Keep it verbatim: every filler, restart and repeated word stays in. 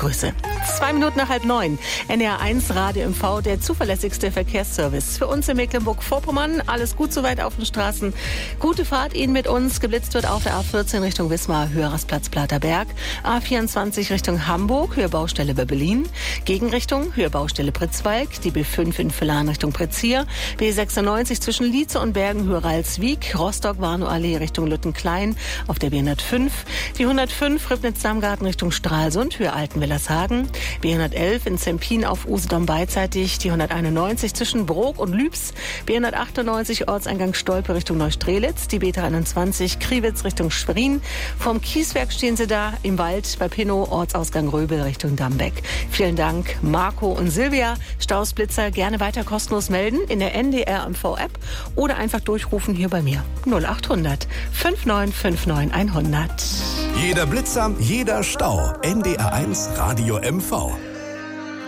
Grüße. Zwei Minuten nach halb neun. N D R eins Radio M V, der zuverlässigste Verkehrsservice. Für uns in Mecklenburg-Vorpommern. Alles gut soweit auf den Straßen. Gute Fahrt Ihnen mit uns. Geblitzt wird auf der A vierzehn Richtung Wismar, Höhersplatz Platerberg. A vierundzwanzig Richtung Hamburg, Höherbaustelle bei Berlin. Gegenrichtung, Höherbaustelle Pritzwalk. Die B fünf in Villahn Richtung Pritzhier. B sechsundneunzig zwischen Lietze und Bergen, Höhe-Ralswiek. Rostock-Warnow-Allee Richtung Lüttenklein. Auf der B hundertfünf. Die hundertfünf Ribnitz-Dammgarten Richtung Stralsund, Höhe Altenwillershagen. B hundertelf in Zempin auf Usedom beidseitig. Die hunderteinundneunzig zwischen Brok und Lübs. B hundertachtundneunzig Ortseingang Stolpe Richtung Neustrelitz. Die B dreiundzwanzig Kriwitz Richtung Schwerin. Vom Kieswerk stehen Sie da im Wald bei Pinnow, Ortsausgang Röbel Richtung Dambeck. Vielen Dank, Marco und Silvia. Stausblitzer gerne weiter kostenlos melden in der N D R M V App oder einfach durchrufen hier bei mir. null achthundert fünfundneunzig neunundfünfzig hundert. Jeder Blitzer, jeder Stau. N D R eins Radio M V.